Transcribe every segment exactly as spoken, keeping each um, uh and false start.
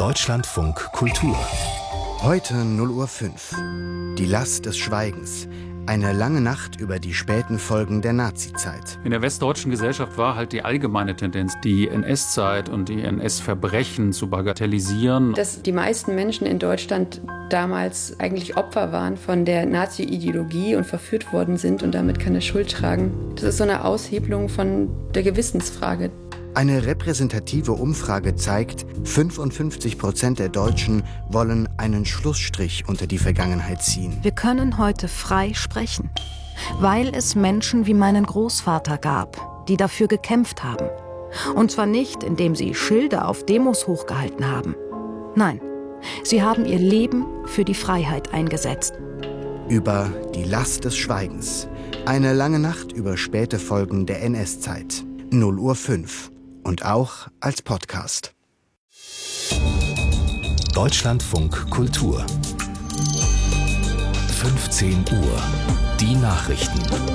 Deutschlandfunk Kultur. Heute null Uhr fünf. Die Last des Schweigens. Eine lange Nacht über die späten Folgen der Nazizeit. In der westdeutschen Gesellschaft war halt die allgemeine Tendenz, die N S-Zeit und die N S-Verbrechen zu bagatellisieren. Dass die meisten Menschen in Deutschland damals eigentlich Opfer waren von der Nazi-Ideologie und verführt worden sind und damit keine Schuld tragen. Das ist so eine Aushebelung von der Gewissensfrage. Eine repräsentative Umfrage zeigt, fünfundfünfzig Prozent der Deutschen wollen einen Schlussstrich unter die Vergangenheit ziehen. Wir können heute frei sprechen, weil es Menschen wie meinen Großvater gab, die dafür gekämpft haben. Und zwar nicht, indem sie Schilder auf Demos hochgehalten haben. Nein, sie haben ihr Leben für die Freiheit eingesetzt. Über die Last des Schweigens. Eine lange Nacht über späte Folgen der N S-Zeit. null Uhr fünf. Und auch als Podcast. Deutschlandfunk Kultur. fünfzehn Uhr. Die Nachrichten.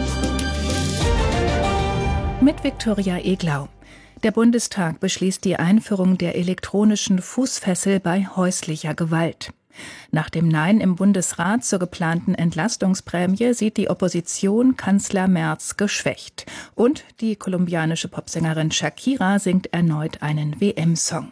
Mit Viktoria Eglau. Der Bundestag beschließt die Einführung der elektronischen Fußfessel bei häuslicher Gewalt. Nach dem Nein im Bundesrat zur geplanten Entlastungsprämie sieht die Opposition Kanzler Merz geschwächt. Und die kolumbianische Popsängerin Shakira singt erneut einen W M-Song.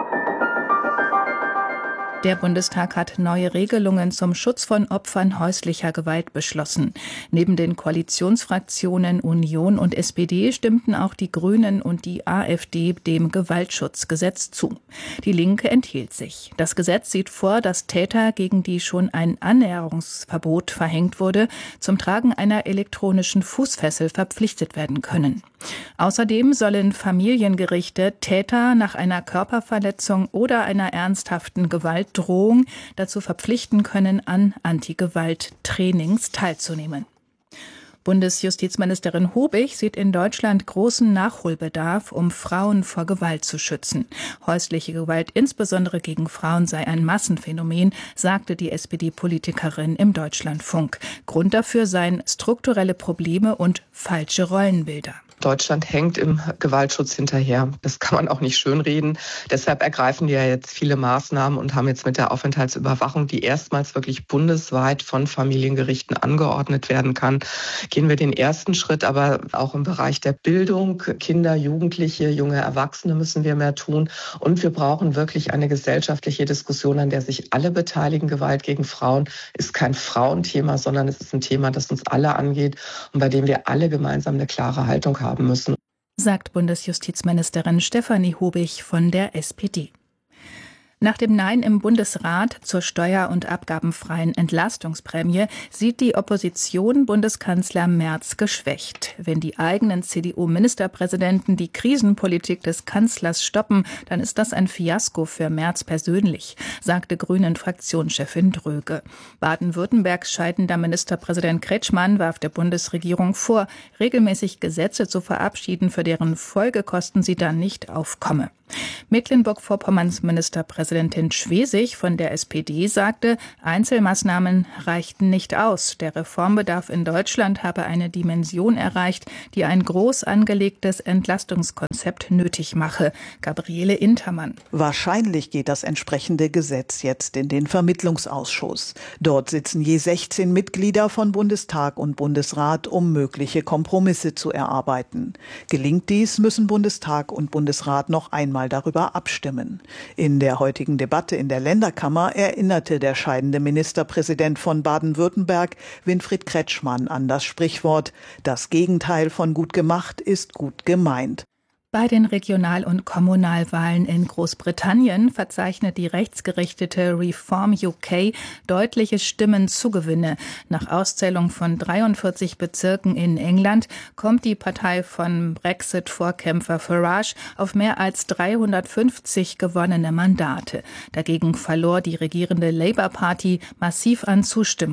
Der Bundestag hat neue Regelungen zum Schutz von Opfern häuslicher Gewalt beschlossen. Neben den Koalitionsfraktionen Union und S P D stimmten auch die Grünen und die AfD dem Gewaltschutzgesetz zu. Die Linke enthielt sich. Das Gesetz sieht vor, dass Täter, gegen die schon ein Annäherungsverbot verhängt wurde, zum Tragen einer elektronischen Fußfessel verpflichtet werden können. Außerdem sollen Familiengerichte Täter nach einer Körperverletzung oder einer ernsthaften Gewaltdrohung dazu verpflichten können, an Antigewalt-Trainings teilzunehmen. Bundesjustizministerin Hubig sieht in Deutschland großen Nachholbedarf, um Frauen vor Gewalt zu schützen. Häusliche Gewalt, insbesondere gegen Frauen, sei ein Massenphänomen, sagte die S P D-Politikerin im Deutschlandfunk. Grund dafür seien strukturelle Probleme und falsche Rollenbilder. Deutschland hängt im Gewaltschutz hinterher. Das kann man auch nicht schönreden. Deshalb ergreifen wir jetzt viele Maßnahmen und haben jetzt mit der Aufenthaltsüberwachung, die erstmals wirklich bundesweit von Familiengerichten angeordnet werden kann, gehen wir den ersten Schritt. Aber auch im Bereich der Bildung, Kinder, Jugendliche, junge Erwachsene müssen wir mehr tun. Und wir brauchen wirklich eine gesellschaftliche Diskussion, an der sich alle beteiligen. Gewalt gegen Frauen ist kein Frauenthema, sondern es ist ein Thema, das uns alle angeht und bei dem wir alle gemeinsam eine klare Haltung haben. haben müssen. Sagt Bundesjustizministerin Stefanie Hubig von der S P D. Nach dem Nein im Bundesrat zur steuer- und abgabenfreien Entlastungsprämie sieht die Opposition Bundeskanzler Merz geschwächt. Wenn die eigenen C D U-Ministerpräsidenten die Krisenpolitik des Kanzlers stoppen, dann ist das ein Fiasko für Merz persönlich, sagte Grünen-Fraktionschefin Dröge. Baden-Württembergs scheidender Ministerpräsident Kretschmann warf der Bundesregierung vor, regelmäßig Gesetze zu verabschieden, für deren Folgekosten sie dann nicht aufkomme. Mecklenburg-Vorpommerns Ministerpräsidentin Schwesig von der S P D sagte, Einzelmaßnahmen reichten nicht aus. Der Reformbedarf in Deutschland habe eine Dimension erreicht, die ein groß angelegtes Entlastungskonzept nötig mache. Gabriele Intermann. Wahrscheinlich geht das entsprechende Gesetz jetzt in den Vermittlungsausschuss. Dort sitzen je sechzehn Mitglieder von Bundestag und Bundesrat, um mögliche Kompromisse zu erarbeiten. Gelingt dies, müssen Bundestag und Bundesrat noch einmal mal darüber abstimmen. In der heutigen Debatte in der Länderkammer erinnerte der scheidende Ministerpräsident von Baden-Württemberg, Winfried Kretschmann, an das Sprichwort: Das Gegenteil von gut gemacht ist gut gemeint. Bei den Regional- und Kommunalwahlen in Großbritannien verzeichnet die rechtsgerichtete Reform U K deutliche Stimmenzugewinne. Nach Auszählung von dreiundvierzig Bezirken in England kommt die Partei von Brexit-Vorkämpfer Farage auf mehr als dreihundertfünfzig gewonnene Mandate. Dagegen verlor die regierende Labour Party massiv an Zustimmung.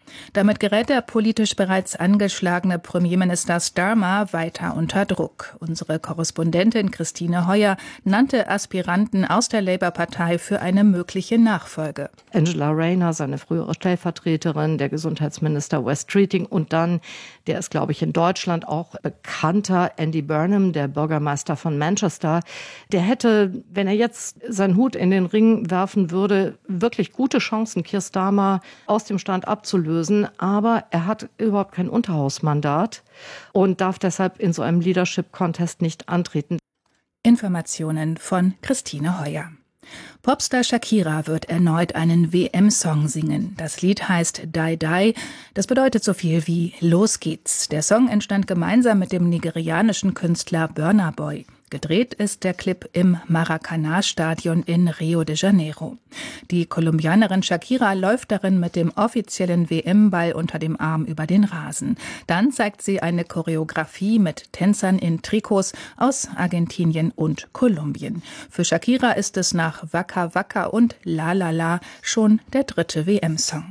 Damit gerät der politisch bereits angeschlagene Premierminister Starmer weiter unter Druck. Unsere Korrespondentin Christine Heuer nannte Aspiranten aus der Labour-Partei für eine mögliche Nachfolge. Angela Rayner, seine frühere Stellvertreterin, der Gesundheitsminister Wes Streeting und dann, der ist, glaube ich, in Deutschland auch bekannter, Andy Burnham, der Bürgermeister von Manchester. Der hätte, wenn er jetzt seinen Hut in den Ring werfen würde, wirklich gute Chancen, Keir Starmer aus dem Stand abzulösen. Aber er hat überhaupt kein Unterhausmandat und darf deshalb in so einem Leadership-Contest nicht antreten. Informationen von Christine Heuer. Popstar Shakira wird erneut einen W M-Song singen. Das Lied heißt Die Die. Das bedeutet so viel wie Los geht's. Der Song entstand gemeinsam mit dem nigerianischen Künstler Burna Boy. Gedreht ist der Clip im Maracanã-Stadion in Rio de Janeiro. Die Kolumbianerin Shakira läuft darin mit dem offiziellen W M-Ball unter dem Arm über den Rasen. Dann zeigt sie eine Choreografie mit Tänzern in Trikots aus Argentinien und Kolumbien. Für Shakira ist es nach Waka Waka und La La La schon der dritte W M-Song.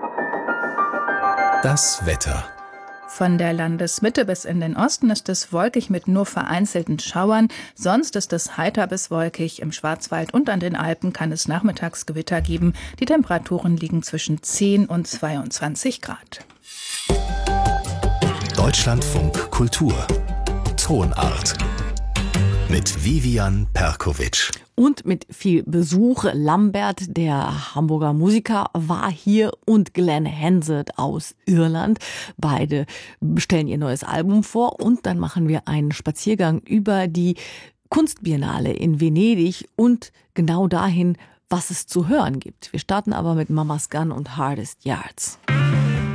Das Wetter. Von der Landesmitte bis in den Osten ist es wolkig mit nur vereinzelten Schauern. Sonst ist es heiter bis wolkig. Im Schwarzwald und an den Alpen kann es nachmittags Gewitter geben. Die Temperaturen liegen zwischen zehn und zweiundzwanzig Grad. Deutschlandfunk Kultur. Tonart. Mit Vivian Perkovic. Und mit viel Besuch. Lambert, der Hamburger Musiker, war hier und Glenn Hansard aus Irland. Beide stellen ihr neues Album vor und dann machen wir einen Spaziergang über die Kunstbiennale in Venedig und genau dahin, was es zu hören gibt. Wir starten aber mit Mama's Gun und Hardest Yards.